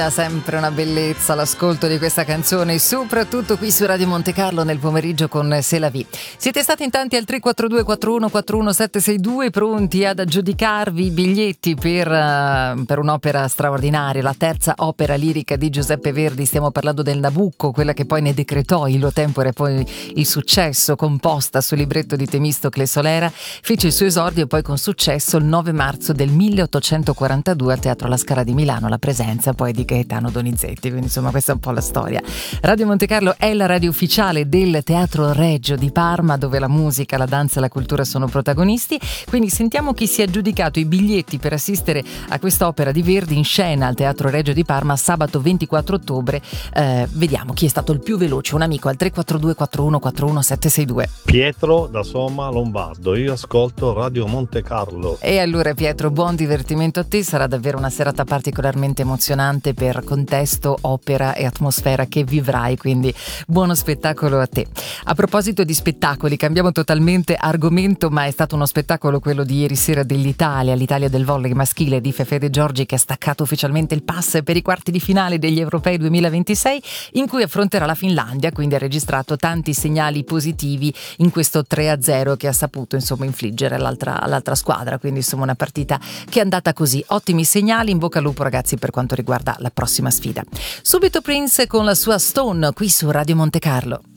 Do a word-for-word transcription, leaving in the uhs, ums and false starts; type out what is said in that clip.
Sempre una bellezza l'ascolto di questa canzone, soprattutto qui su Radio Monte Carlo nel pomeriggio con C'est la vie. Siete stati in tanti al tre quattro due quattro uno quattro uno sette sei due pronti ad aggiudicarvi i biglietti per, uh, per un'opera straordinaria, la terza opera lirica di Giuseppe Verdi. Stiamo parlando del Nabucco, quella che poi ne decretò illo tempore e poi il successo, composta sul libretto di Temistocle Solera. Fece il suo esordio poi con successo il nove marzo del milleottocentoquarantadue al Teatro La Scala di Milano, la presenza poi di Gaetano Donizetti, quindi insomma questa è un po' la storia. Radio Monte Carlo è la radio ufficiale del Teatro Regio di Parma, dove la musica, la danza e la cultura sono protagonisti, quindi sentiamo chi si è aggiudicato i biglietti per assistere a quest'opera di Verdi in scena al Teatro Regio di Parma sabato ventiquattro ottobre. Eh, vediamo chi è stato il più veloce, un amico al tre quattro due quattro uno quattro uno sette sei due. Pietro da Somma Lombardo, io ascolto Radio Monte Carlo. E allora Pietro, buon divertimento a te, sarà davvero una serata particolarmente emozionante per contesto, opera e atmosfera che vivrai, quindi buono spettacolo a te. A proposito di spettacoli, cambiamo totalmente argomento, ma è stato uno spettacolo quello di ieri sera dell'Italia, l'Italia del volley maschile di Fefè De Giorgi, che ha staccato ufficialmente il pass per i quarti di finale degli Europei duemilaventisei, in cui affronterà la Finlandia, quindi ha registrato tanti segnali positivi in questo tre a zero che ha saputo insomma infliggere all'altra, all'altra squadra, quindi insomma una partita che è andata così. Ottimi segnali, in bocca al lupo ragazzi per quanto riguarda la prossima sfida. Subito Prince con la sua Stone qui su Radio Monte Carlo.